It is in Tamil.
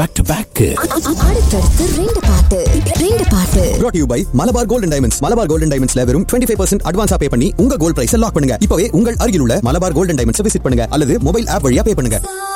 Back to back. அடுத்தடுத்து ரெண்டு பாட்டு brought to you by Malabar golden diamonds. Malabar golden டைமண்ட்ஸ்ல வெறும் 25% அட்வான்ஸா பே பண்ணி உங்க கோல்ட் பிரைஸ் லாக் பண்ணுங்க. இப்பவே உங்கள் அருகில் உள்ள மலபார் கோல்டன் டைமண்ட்ஸ் விசிட் பண்ணுங்க அல்லது மொபைல் ஆப் வழியா பே பண்ணுங்க.